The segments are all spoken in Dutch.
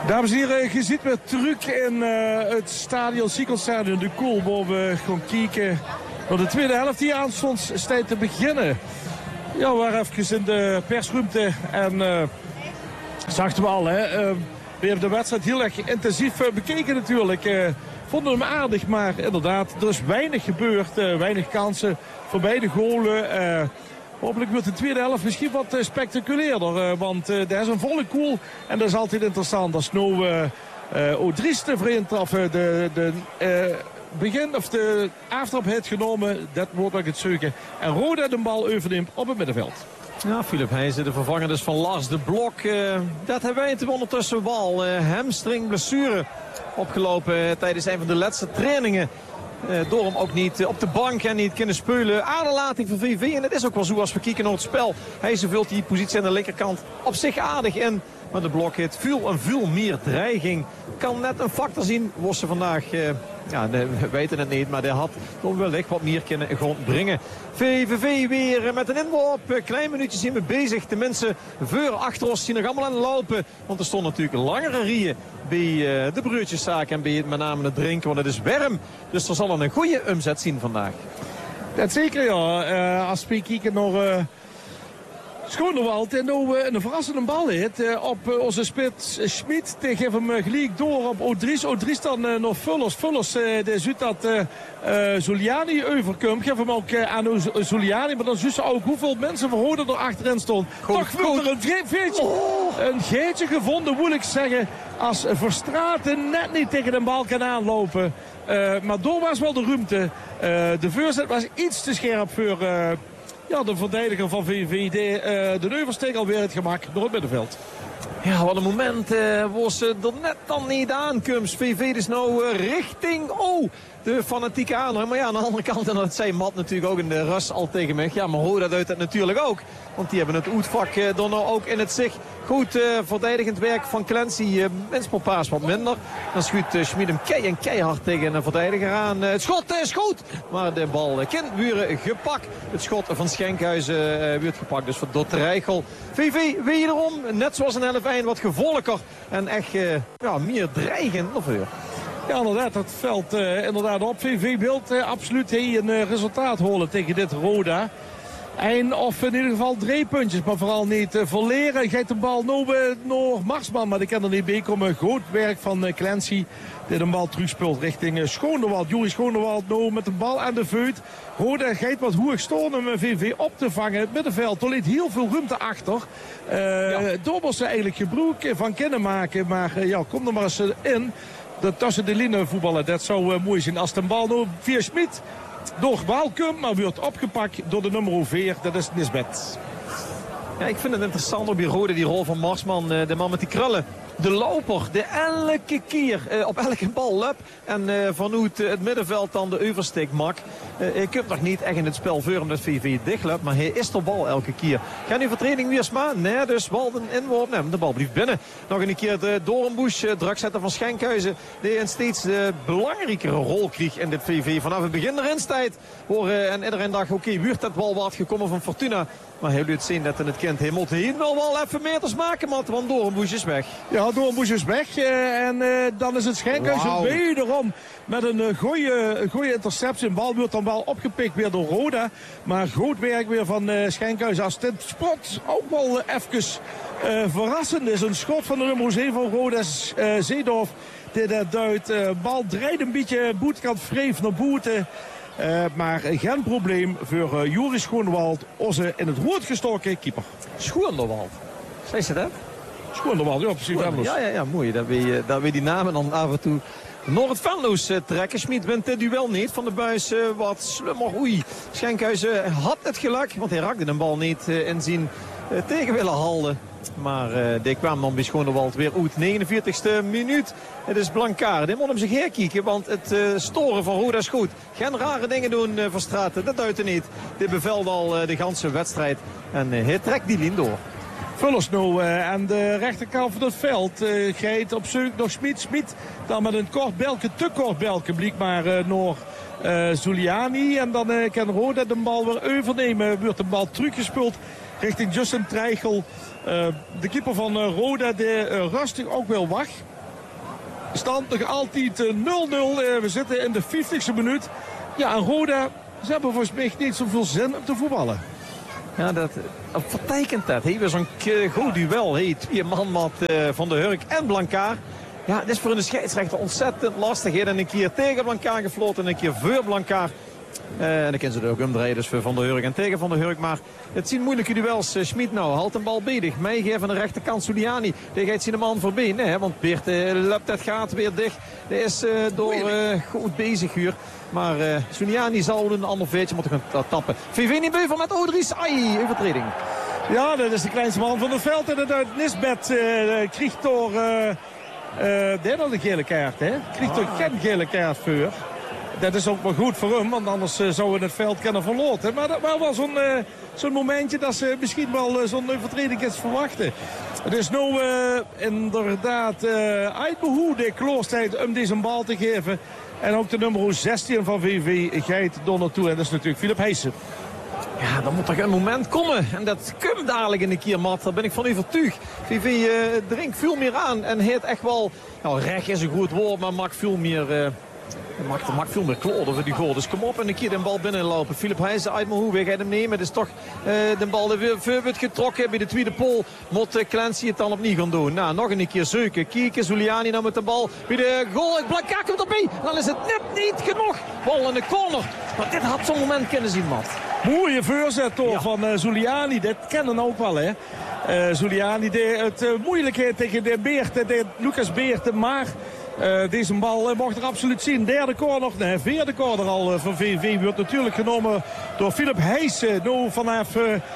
Dames en heren, je ziet weer terug in het stadion, Sikelstadion de Koel, waar we gaan kijken naar de tweede helft die aanstond is tijd te beginnen. Ja, we waren even in de persruimte en zagen we al, hè. We hebben de wedstrijd heel erg intensief bekeken natuurlijk. Vonden hem aardig, maar inderdaad, er is weinig gebeurd. Weinig kansen voor beide golen. Hopelijk wordt de tweede helft misschien wat spectaculairder. Want daar is een volle koel en dat is altijd interessant. Als nou Odries de vriend of de begin of de aftrap heeft genomen, dat wordt ook het zoeken. En Roda de bal overneemt op het middenveld. Ja, Philip Heijzen, de vervanger dus van Lars de Blok. Dat hebben wij het ondertussen wel. Hamstring blessure opgelopen tijdens een van de laatste trainingen. Door hem ook niet op de bank en niet kunnen spelen. Aderlating van VV. En het is ook wel zo als we kijken naar het spel. Heijzen vult die positie aan de linkerkant op zich aardig in. Maar de Blok heeft veel meer dreiging. Kan net een factor zien. Was ze vandaag... we weten het niet, maar hij had toch wellicht wat meer kunnen gewoon brengen. VVV weer met een inworp. Klein minuutje zien we bezig. De mensen voor achter ons zien nog allemaal aan het lopen. Want er stonden natuurlijk langere rieën bij de broertjeszaak en bij met name het drinken. Want het is warm. Dus er zal een goede omzet zien vandaag. Dat zeker, ja. Als we kijken naar... Schoonderwald en nou een verrassende bal heeft op onze spits Schmid. Die geeft hem gelijk door op Odries. Odries dan nog Vullers. Vullers die ziet dat Zuliani overkomt. Geef hem ook aan Zuliani. Maar dan zie je ook hoeveel mensen van Roda er achterin stond. Toch wordt er een geetje gevonden, moet ik zeggen. Als Verstraeten net niet tegen de bal kan aanlopen. Maar door was wel de ruimte. De voorzet was iets te scherp voor... de verdediger van VVV, de neuversteek alweer het gemak door het middenveld. Ja, wat een moment was er net dan niet aankomt. VV is nou richting de fanatieke aanhang. Maar ja, aan de andere kant, en dat zei Matt natuurlijk ook in de rust al tegen mij. Ja, maar Roda doet het natuurlijk ook. Want die hebben het oetvak dan nou ook in het zicht. Goed verdedigend werk van Clancy. Menspopaas wat minder. Dan schuurt Schmid hem keihard tegen een verdediger aan. Het schot is goed. Maar de bal Kindburen gepakt. Het schot van Schenkhuizen wordt gepakt. Dus door Treichel. VV wederom, net zoals een helft eind, wat gevolker. En echt meer dreigend nog weer. Ja, inderdaad, dat veld inderdaad op. VV wil absoluut een resultaat holen tegen dit Roda. Of in ieder geval 3 puntjes, maar vooral niet verleren. Geeft de bal naar Marsman, maar die kan er niet bij komen. Goed werk van Clancy. Die de bal terugspeelt richting Schoonderwald. Juri Schoonderwald nou met de bal aan de voet. Roda gaat wat hoog staan om VV op te vangen. Het middenveld, er ligt heel veel ruimte achter. Dobels ze eigenlijk gebruik van kunnen maken. Maar kom er maar eens in. Dat tussen de lijnen voetballen, dat zou mooi zijn. Als de bal nou via Schmid door Waalkum, maar wordt opgepakt door de nummer 4. Dat is Nisbet. Ja, ik vind het interessant op die rode, die rol van Marsman. De man met die krullen. De loper, de elke keer op elke bal lep. En vanuit het middenveld dan de oversteek mak. Ik heb nog niet echt in het spel voor hem dat VV dichtloopt. Maar hij is de bal elke keer. Ga nu vertraining weer sma? Nee, dus bal een inworp. Nee, de bal blijft binnen. Nog een keer de Doornbusch, drukzetter van Schenkhuizen. Die een steeds belangrijkere rol kreeg in dit VV. Vanaf het begin der instijd. En iedereen dacht, oké, wordt dat bal wat gekomen van Fortuna. Maar hij liet zien dat het kind, hij moet helemaal wel even meters maken, want Doornbusch is weg. Ja, Doornbusch is weg. En dan is het Schenkhuizen wederom met een goede interceptie. Een bal wordt dan wel opgepikt weer door Roda. Maar goed werk weer van Schenkhuizen. Als dit spot ook wel even verrassend is. Een schot van de nummer 7 van Roda, Zeedorf. Dit duidt. Bal draait een beetje boetkant vreef naar boete. Maar geen probleem voor Joris Schoonderwald. Onze in het rood gestoken keeper. Schoonderwald. Zei ze dat? Schoonderwald, ja precies. Ja, mooi. Dat we die namen dan af en toe nog het Venlo's trekken. Schmid wint dit duel niet. Van de Buis wat slummer. Oei. Schenkhuizen had het geluk. Want hij raakte de bal niet in zijn tegen willen halen. Maar die kwam dan bij Schoonderwald weer uit. 49e minuut. Het is Blankaar. Die moet hem zich herkijken. Want het storen van Roda is goed. Geen rare dingen doen Verstraeten. Dat duidt er niet. Dit bevelt al de ganse wedstrijd. En hij trekt die lijn door. Vullers nou aan de rechterkant van het veld. Geit op zoek nog Schmid. Dan met een te kort belke bliek maar nog Zuliani. En dan kan Roda de bal weer overnemen. Wordt de bal teruggespeeld richting Justin Treichel. De keeper van Roda, die rustig ook wel wacht. stand nog altijd 0-0. We zitten in de 50ste minuut. Ja, en Roda, ze hebben volgens mij niet zoveel zin om te voetballen. Ja, dat vertekent dat. Weer zo'n goed duel. Twee man met Van der Hurk en Blankaar. Ja, het is voor een scheidsrechter ontzettend lastig. En een keer tegen Blankaar gefloten en een keer voor Blankaar. En dan kunnen ze er ook omdraaien, dus voor Van der Hurk en tegen Van der Hurk. Maar het zijn moeilijke duels. Schmid nou, haalt een bal bezig. Meegeven aan de rechterkant, Suliani. Die gaat zijn man voorbij. Nee, want Beert loopt dat gaat weer dicht. Die is door goed bezig hier. Maar Suliani zal een ander veetje moeten gaan tappen. VV niet beuvel met Odries. Ai, overtreding. Ja, dat is de kleinste man van het veld. En het uit Nisbet krijgt door... dit is een gele kaart, hè? Krijgt toch geen gele kaart voor. Dat is ook wel goed voor hem, want anders zouden we het veld kunnen verloten. Maar dat was wel zo'n momentje dat ze misschien wel zo'n overtreding is verwachten. Het is nu inderdaad Aitbehoe de kloorstijd om deze bal te geven. En ook de nummer 16 van VV gaat door naartoe. En dat is natuurlijk Philip Heijsen. Ja, dan moet er een moment komen. En dat komt dadelijk in een keer, Matt. Daar ben ik van overtuigd. VV drinkt veel meer aan. En heeft echt wel... Nou, recht is een goed woord, maar maakt veel meer... maakt veel meer kloorden voor die goal. Dus kom op en een keer de bal binnenlopen. Philip Heijsen uit mijn hoe. Wie gaat hem nemen? Het is toch de bal weer wordt getrokken bij de tweede pol. Moet Clancy het dan opnieuw gaan doen. Nou, nog een keer zoeken. Kieken, Zuliani nou met de bal. Bij de goal. Blankaar komt erbij. Dan is het net niet genoeg. Bal in de corner. Maar dit had zo'n moment kunnen zien, Matt. Mooie voorzet toch van Zuliani. Dat kennen ook wel, hè. Zuliani deed het moeilijkheid tegen de Beert. Lucas Beert. Maar... deze bal mocht er absoluut zien. Derde corner, nee, vierde corner al van VV. Wordt natuurlijk genomen door Philip Heijsen. Nu vanaf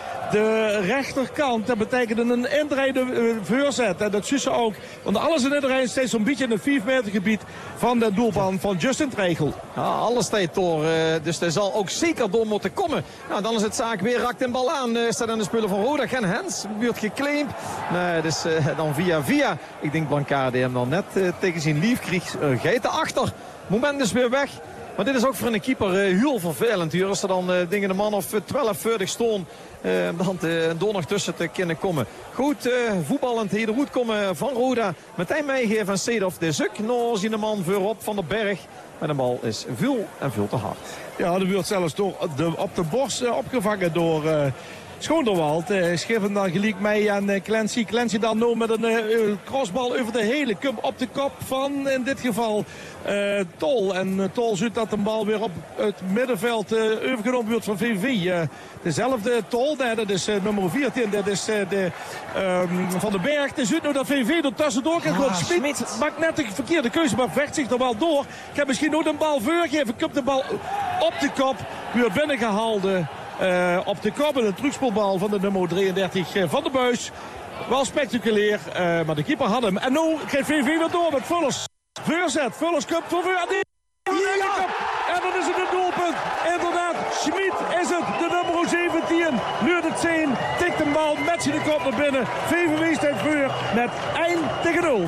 de rechterkant. Dat betekent een indraaide voorzet. En dat zie je ook. Want alles in iedereen steeds zo'n beetje in het 5 meter gebied van de doelbaan van Justin Tregel. Ja, alles staat door. Dus hij zal ook zeker door moeten komen. Nou, dan is het zaak weer. Raakt een bal aan. Staat aan de spullen van Roda. Geen Hens. Wordt geclaimd. Nee, dus dan via. Ik denk Blankaar die hem dan net tegen zijn lief kreeg. Gaat erachter. Moment is weer weg. Maar dit is ook voor een keeper heel vervelend hier. Als er dan dingen de man of 12 voordig stoon. Dan door nog tussen te kunnen komen. Goed voetballend hier de route komen van Roda. Meteen meegeven van Seedorf de Zuk. Nou zien de man voorop van de Berg. Maar de bal is veel en veel te hard. Ja, de wordt zelfs op de borst opgevangen door... Schoonderwald schreef hem dan gelijk mee aan Clancy. Clancy dan nu met een crossbal over de hele cup op de kop van in dit geval Tol. En Tol ziet dat de bal weer op het middenveld overgenomen wordt van VV. Dezelfde Tol, dat is nummer 14. Dat is Van den Berg. Je ziet nu dat VV er tussendoor kan komen. Schmid maakt net de verkeerde keuze, maar vecht zich er wel door. Ik heb misschien nog een bal voorgegeven. Cup de bal op de kop. Weer binnengehaald. Op de kop en een terugspoelbal van de nummer 33 van de Buis. Wel spectaculair, maar de keeper had hem. En nu geeft VV weer door met Vullers. Voorzet, Vullers komt voor en dan is het een doelpunt. Inderdaad, Schmid is het, de nummer 17. Leurt het zijn, tikt een bal met zijn kop naar binnen. VV staat voor met 1-0.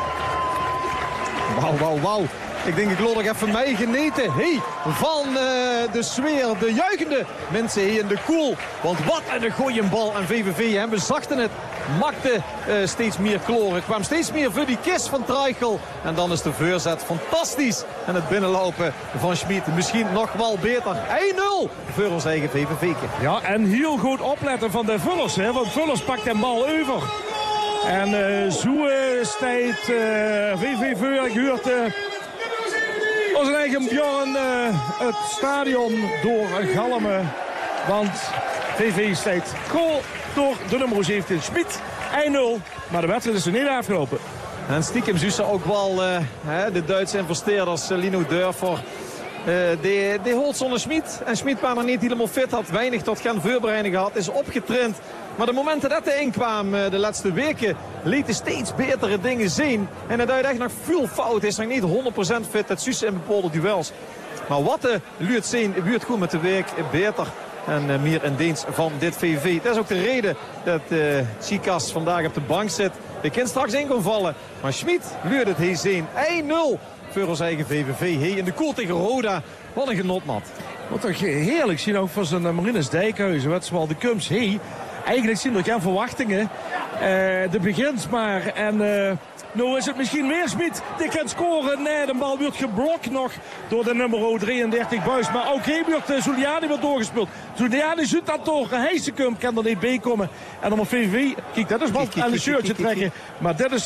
Wauw. Ik denk ik wil nog even mee genieten van de sfeer, de juichende mensen hier in de koel. Want wat een goeie bal aan VVV. En we zachten het, makte steeds meer kloren. Kwam steeds meer voor die kist van Treichel. En dan is de voorzet fantastisch. En het binnenlopen van Schmid misschien nog wel beter. 1-0 voor ons eigen VVV. Ja, en heel goed opletten van de Vullers. Hè, want Vullers pakt de bal over. En zo staat VV gehuurd... Onze eigen Bjorn het stadion door galmen. Want VV staat goal door de nummer 17 Schmid. 1-0. Maar de wedstrijd is er niet afgelopen. En stiekem zussen ook wel de Duitse investeerders Lino Dörfer. Die holt zonder Schmid. En Schmid kwam er niet helemaal fit. Had weinig tot geen voorbereiding gehad. Is opgetraind. Maar de momenten dat hij inkwamen de laatste weken lieten steeds betere dingen zien. En het echt nog veel fout. Is nog niet 100% fit. Het zussen in bepaalde duels. Maar wat de luurt zien, buurt goed met de week. Beter en meer in dienst van dit VV. Dat is ook de reden dat Tsikas vandaag op de bank zit. De kind straks in kon vallen. Maar Schmid luurt het hier zien. 1-0 voor ons eigen VVV. Hey, in de koel tegen Roda. Wat een genot, Mat. Wat toch heerlijk zien ook voor zijn Marinus Dijkhuizen. Wat zoal de Kums. eigenlijk zien er geen verwachtingen. De begint maar. En nou is het misschien weer Smit die kan scoren. Nee, de bal wordt geblokt nog door de nummer 33 Buis. Maar ook hier wordt Zuliani weer doorgespeeld. Zuliani zoekt dat door. Heisekum kan er niet bij komen. En dan op VV, kijk, dat is wat aan de shirtje trekken. Maar dit is